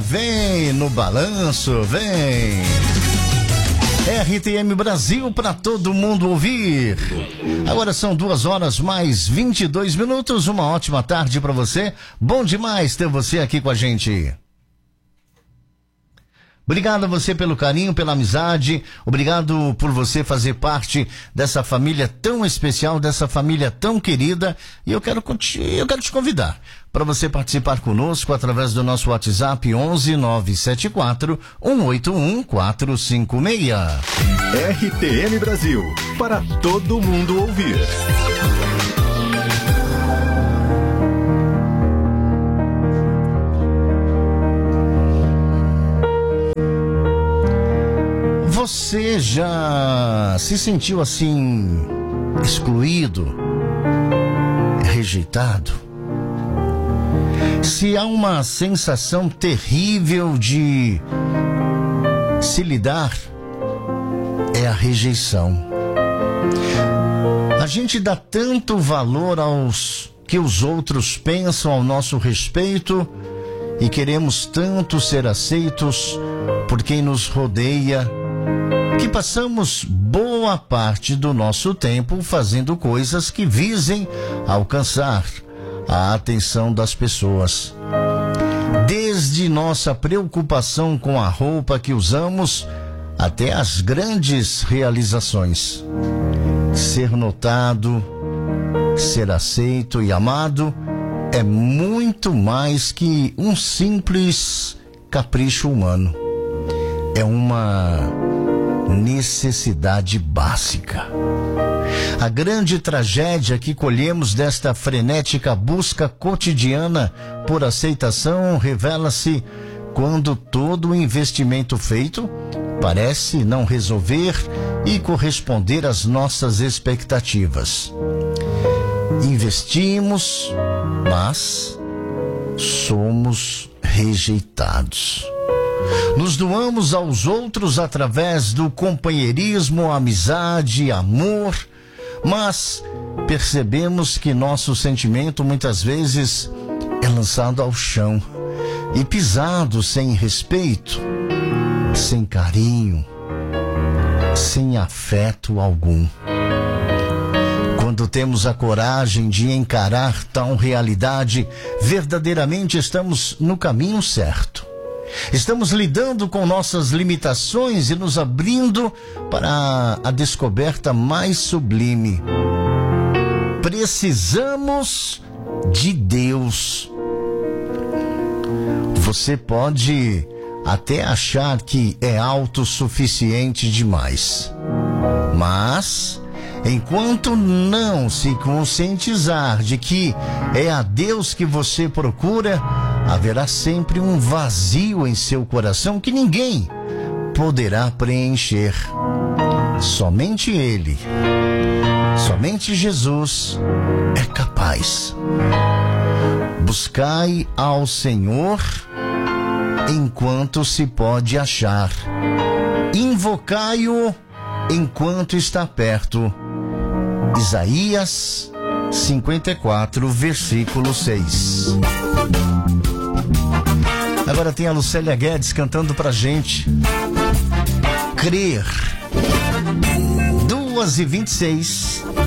vem no balanço, vem. RTM Brasil para todo mundo ouvir. Agora são 2h mais 22. Uma ótima tarde para você. Bom demais ter você aqui com a gente. Obrigado a você pelo carinho, pela amizade. Obrigado por você fazer parte dessa família tão especial, dessa família tão querida. E eu quero te convidar para você participar conosco através do nosso WhatsApp 11 974 181 456. RTM Brasil, para todo mundo ouvir. Você já se sentiu assim, excluído, rejeitado? Se há uma sensação terrível de se lidar, é a rejeição. A gente dá tanto valor aos que os outros pensam ao nosso respeito e queremos tanto ser aceitos por quem nos rodeia, que passamos boa parte do nosso tempo fazendo coisas que visem alcançar a atenção das pessoas. Desde nossa preocupação com a roupa que usamos até as grandes realizações. Ser notado, ser aceito e amado é muito mais que um simples capricho humano. É uma necessidade básica. A grande tragédia que colhemos desta frenética busca cotidiana por aceitação revela-se quando todo o investimento feito parece não resolver e corresponder às nossas expectativas. Investimos, mas somos rejeitados. Nos doamos aos outros através do companheirismo, amizade, amor, mas percebemos que nosso sentimento muitas vezes é lançado ao chão e pisado sem respeito, sem carinho, sem afeto algum. Quando temos a coragem de encarar tal realidade, verdadeiramente estamos no caminho certo. Estamos lidando com nossas limitações e nos abrindo para a descoberta mais sublime. Precisamos de Deus. Você pode até achar que é autossuficiente demais, mas enquanto não se conscientizar de que é a Deus que você procura, haverá sempre um vazio em seu coração que ninguém poderá preencher. Somente Ele, somente Jesus é capaz. Buscai ao Senhor enquanto se pode achar. Invocai-o enquanto está perto. Isaías 54, versículo 6. Agora tem a Lucélia Guedes cantando pra gente. Crer. 2h26.